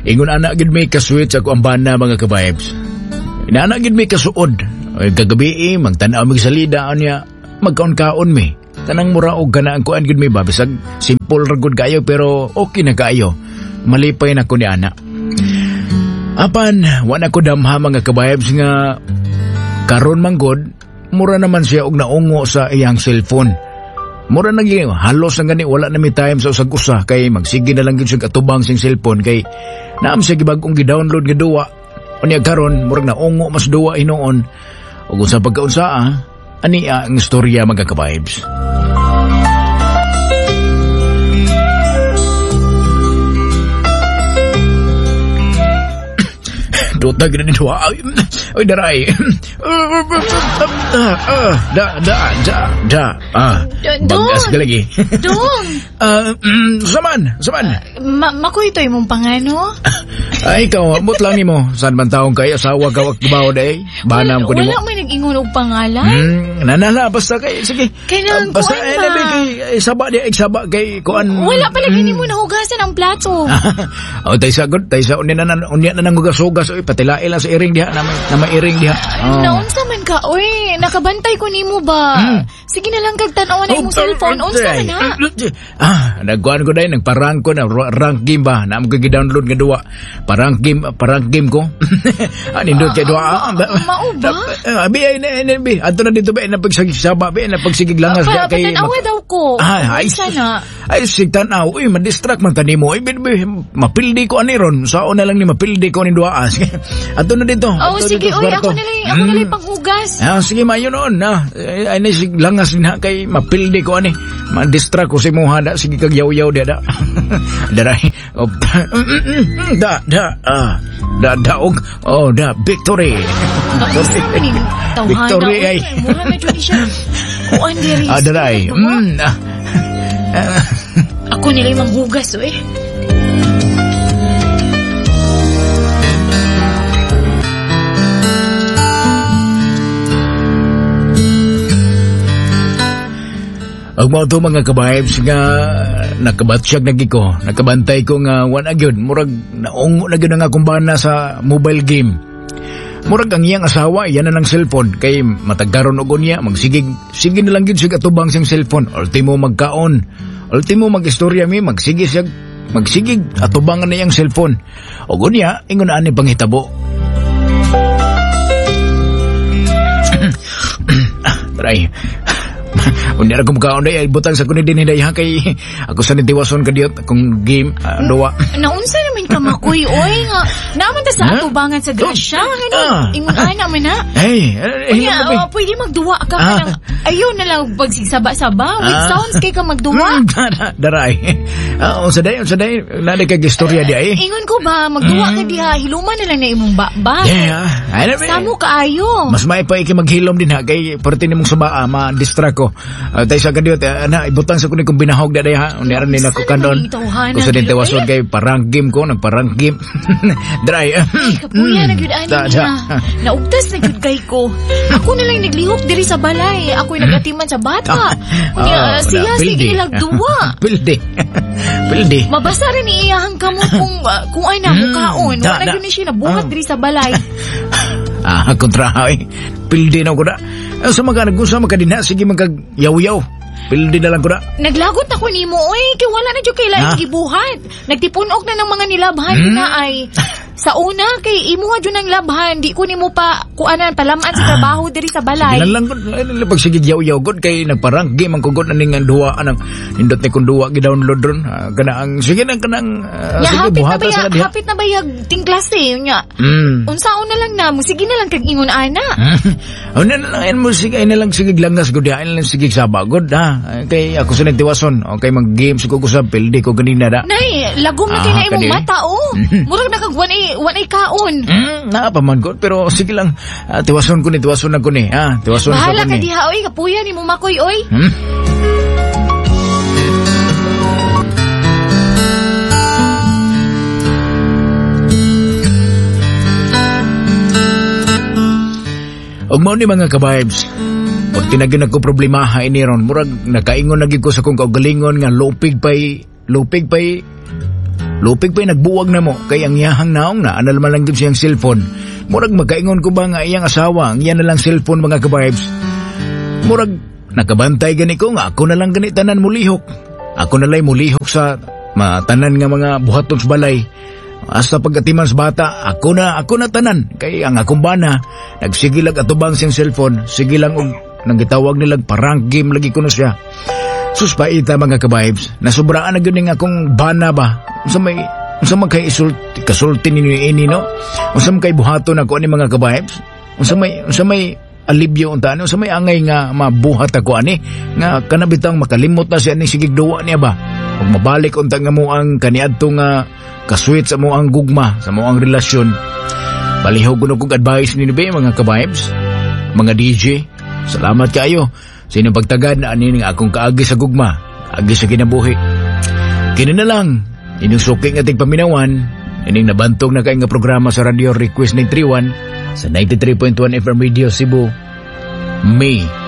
Ingon anak gid may kaswitch ako ang bana mga ka-vibes. Inaanak gid may kasuod. Ay kagabi magtanaw mig salida niya. Magkaon-kaon mi. Kanang muraog kana ang kuan gid mi ba bisag simple ra gud kayo pero okay na kayo. Malipay na ko ni anak. Apan wa na ko damha mga ka-vibes nga karon manggod mura naman siya og naungo sa iyang cellphone. Mura naging halos na gani wala na mi time sa usag-usa kay magsige na lang gid siya katubang sing cellphone kay naam siya gibag-ong gi-download nga duwa. Unya karon murag naungo mas duwa hinuon. Ug sa pagkaunsaa ani ang istorya mga ka-vibes. Dota gina ni duwa. Oy daray. Bagas ka lagi. Dong. Saman. Makoy ito imong pangano? Ay, ikaw, amot lang ni mo. Saan man taong kay asawa ka wak kibaw day? Banam ko ni mo. Wala may nag-ingon og pangalan? Nanala, basta kay, sige. Kailangan basta, kuan ba? Kay, saba kay kuan. Wala pala gini mo nahugasan ang plato. O, tayo sagot, unya na nang hugas-hugas. Oy, patilae lang sa iring diha, na mairing diha. Naunsa man ka, oy, nakabantay ko nimo ba? Sige na lang kag tan-aw na imong cellphone, unsa man na? Nagkuhan ko dahil, nagparang ko na, rank game ba? Naam ko gi-download nga duwa. Parang game ko. Nindot kay duwa. Mao ba? Abi, ato na dito ba, napagsababa ba, napagsigig langas. Patanawa daw ko. Ay, sana. Ay, sigtanaw. Uy, madistract man kanimo. Ay, mapildi ko aniron. Sao na lang ni mapildi ko ni duwa. Ato na dito. Oh, sige, oy, ako na lang panghugas. Sige, mayo noon. Ay, sig langas na kay mapildi ko ani. Madistract ko si Muhada. Sige, kag yaw-yaw dia da. Daray. Victory. Victory ay. Kuan diri. Daray. Ako nila'y manghugas, eh. Ang mga ito mga ka-vibes nga nakabatsyag nagi ko, nakabantay ko nga wan agyod, murag naungo na gyud nga kumbana sa mobile game. Murag ang iyang asawa, yan na ng cellphone, kay matagkaron og niya, sige na lang gyud siya katubang siyang cellphone, ultimo magkaon, ultimo mag-istorya mi, magsigig atubangan na iyang cellphone. Og niya, ingon ani panghitabo. Try. Unya ra ko makaon day butang sa kuno din day ha kay ako sa nitiwason ka diot kung game duwa. Naunsa naman ka makoy oy nga naman ta sa atubangan sa grasya ingon ana man na. Hey, pwede magduwa ka kanang ayon na lang pagsigsaba-saba with sounds kay ka magduwa. Daray. Unsa day na kay istorya di ay. Ingon ko ba magduwa ka diha hiluman na lang na imong ba. Yeah. Samo kaayo. Mas maipay kay maghilom din ha kay parte nimong subaa ma-distract ko. Tay sa kadiyot ibutang sa kuno kung binahog daday ha unaran ni nako kanon kung sa dintawason kay parang game ko nagparang game dry kapuya na gyud ani niya naugtas na gyud kay ko ako na lang naglihok diri sa balay ako'y nagatiman sa bata unya siya sige lagduwa pilde mabasa rin ni iyahang kamo kung ay na mukaon wala gyud ni siya nabuhat diri sa balay kontra pilde na ko da sa mga nag-usa makadina sige magkagyaw-yaw pilde na lang ko da naglagot ako nimo oy kay wala na jud kay lain gibuhat nagtipunog na ng mga nilabhan na ay sa una kay imuha jud nang labhan di ko nimo pa kuanan palaman sa trabaho diri sa balay sige lang pag sige yaw-yaw gud kay nagparang game ang kugod aning duwa anang nindot ni kun duwa gi-download ron kana ang sige nang kanang sige buhata sa diha hapit na bayag ting klase nya unsaon na lang na mo sige na lang kag ingon ana na lang mo sige na lang sige langas gud ay lang sige saba gud kay ako sa nagtiwason okay mag game ko sa pilde ko ganina da nay lagom na kay na imong mata murag nakagwan ay kaon. Naapaman ko pero sige lang tiwason ko ni tiwason na ko ni tiwason sa ko ni. Bahala ka diha oy kapuya ni mo makoy oy. Og mao ni mga ka-vibes. Pag tinagin ako problemaha ini ron murag nakaingon lagi ko sa kong kaugalingon nga lupig pay Lupig pa'y nagbuwag na mo, kay ang iyahang naong na, anal man lang din siyang cellphone. Murag magkaingon ko ba nga iyang asawa, ang iyan na lang cellphone mga kabibes. Murag nakabantay gani ko nga, ako na lang gani tanan mulihok. Ako na lang mulihok sa tanan nga mga buhaton sa balay. Hasta pagkatiman sa bata, ako na tanan. Kay ang akong bana, nagsigilag atubang siyang cellphone, sige lang nang gitawag nilang parang game lagi ko na siya. Suspaita mga kabibes, nasubraan na gani nga akong bana ba? Unsa man kay kasulti ninyo ini no? Unsa man kay buhaton ako ani mga kabibes? Unsa may alibyo unta ano? Unsa may angay nga mabuhat ako ani nga kanabitang makalimot na siya ni sigig duwa niya ba? Ug mabalik unta nga mo ang kaniadto nga kasweet sa mo ang gugma, sa mo ang relasyon. Palihog ko kong advice ninyo ba mga kabibes? Mga DJ, salamat kayo. Sa inyong pagtagad na anin nga akong kaagi sa gugma, kaagi sa kinabuhi. Kini na lang, inyong suking ating paminawan, inyong nabantog na kayo nga programa sa Radio Request 931 sa 93.1 FM Radio Cebu, May